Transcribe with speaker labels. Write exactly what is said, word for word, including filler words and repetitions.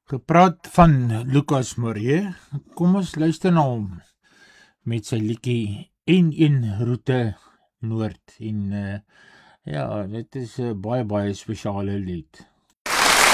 Speaker 1: Gepraat van Lucas Mourier, kom ons luister na hom met sy liedjie N een Roete Noord en uh, ja, dit is 'n baie baie spesiale lied.